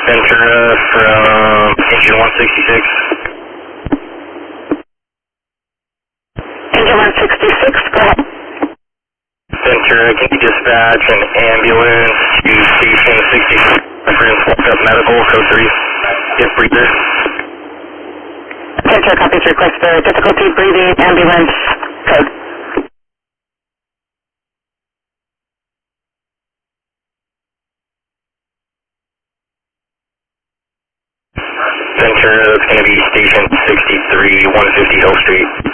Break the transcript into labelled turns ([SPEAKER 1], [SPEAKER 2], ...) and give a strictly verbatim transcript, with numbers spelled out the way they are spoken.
[SPEAKER 1] Ventura from engine one sixty-six.
[SPEAKER 2] Engine one sixty-six, go ahead.
[SPEAKER 1] Ventura, can you dispatch an ambulance to station sixty-six, reference walk-up medical, code three, if breather?
[SPEAKER 2] Ventura copies request for difficulty breathing, ambulance, code.
[SPEAKER 1] Ventura, that's going to be station sixty-three, one fifty Hill Street.